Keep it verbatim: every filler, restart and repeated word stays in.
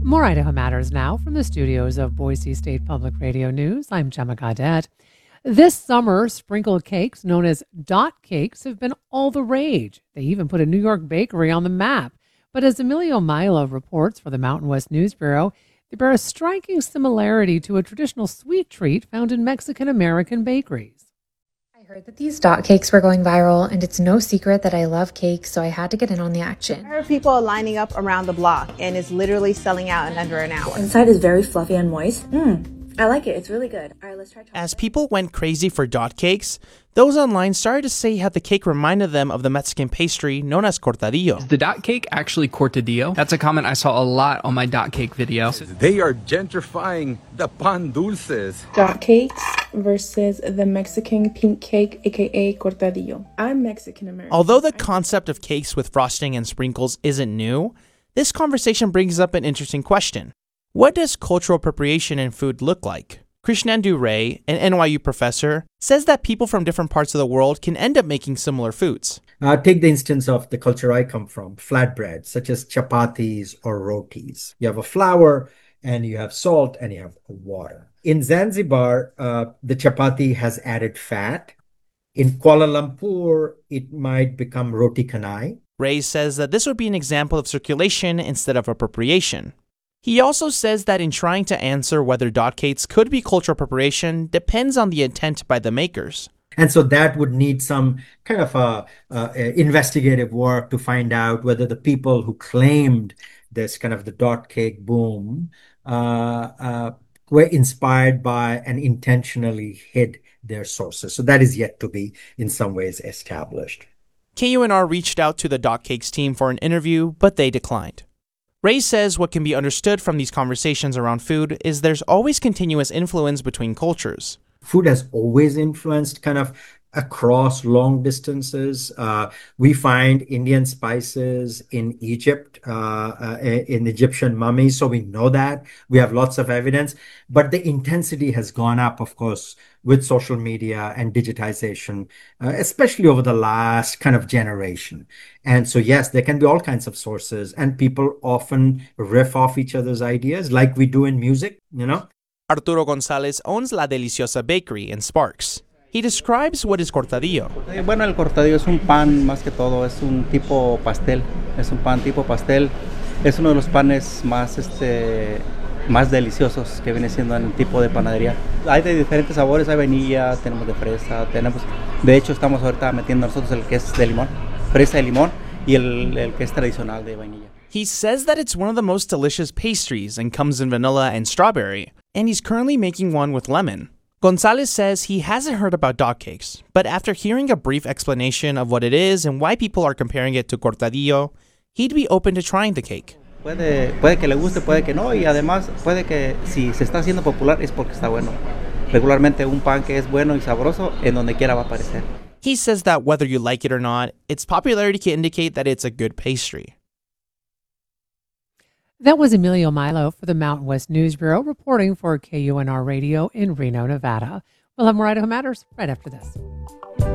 More Idaho Matters now from the studios of Boise State Public Radio News. I'm Gemma Gaudette. This summer, sprinkle cakes known as dot cakes have been all the rage. They even put a New York bakery on the map. But as Emilio Milo reports for the Mountain West News Bureau, they bear a striking similarity to a traditional sweet treat found in Mexican-American bakeries. I heard that these dot cakes were going viral, and it's no secret that I love cakes, so I had to get in on the action. I heard people lining up around the block, and it's literally selling out in under an hour. The inside is very fluffy and moist. Mmm. I like it. It's really good. All right, let's try. As people went crazy for dot cakes, those online started to say how the cake reminded them of the Mexican pastry known as cortadillo. Is the dot cake actually cortadillo? That's a comment I saw a lot on my dot cake video. They are gentrifying the pan dulces. Dot cakes versus the Mexican pink cake, aka cortadillo. I'm Mexican American. Although the concept of cakes with frosting and sprinkles isn't new, this conversation brings up an interesting question. What does cultural appropriation in food look like? Krishnendu Ray, an N Y U professor, says that people from different parts of the world can end up making similar foods. Uh, take the instance of the culture I come from, flatbread, such as chapatis or rotis. You have a flour and you have salt and you have water. In Zanzibar, uh, the chapati has added fat. In Kuala Lumpur, it might become roti canai. Ray says that this would be an example of circulation instead of appropriation. He also says that in trying to answer whether dot cakes could be cultural appropriation depends on the intent by the makers. And so that would need some kind of a, uh, investigative work to find out whether the people who claimed this kind of the dot cake boom uh, uh, were inspired by and intentionally hid their sources. So that is yet to be in some ways established. K U N R reached out to the dot cakes team for an interview, but they declined. Ray says what can be understood from these conversations around food is there's always continuous influence between cultures. Food has always influenced kind of across long distances. Uh, we find Indian spices in Egypt, uh, uh, in Egyptian mummies, so we know that. We have lots of evidence, but the intensity has gone up, of course, with social media and digitization, uh, especially over the last kind of generation. And so, yes, there can be all kinds of sources, and people often riff off each other's ideas like we do in music, you know? Arturo Gonzalez owns La Deliciosa Bakery in Sparks. He describes what is cortadillo. Bueno, el cortadillo es un pan más que todo, es un tipo pastel, es un pan tipo pastel, es uno de los panes más, este, más deliciosos que viene siendo en el tipo de panadería. Hay de diferentes sabores, hay vainilla, tenemos de fresa, tenemos, de hecho estamos ahorita metiendo nosotros el que es de limón, fresa y limón, y el, el que es tradicional de vainilla. He says that it's one of the most delicious pastries and comes in vanilla and strawberry, and he's currently making one with lemon. Gonzalez says he hasn't heard about dot cakes, but after hearing a brief explanation of what it is and why people are comparing it to cortadillo, he'd be open to trying the cake. Puede, puede que le guste, puede que no, y además puede que si se está haciendo popular es porque está bueno. Regularmente un pan que es bueno y sabroso en donde quiera va a aparecer. He says that whether you like it or not, its popularity can indicate that it's a good pastry. That was Emilio Milo for the Mountain West News Bureau reporting for K U N R Radio in Reno, Nevada. We'll have more Idaho Matters right after this.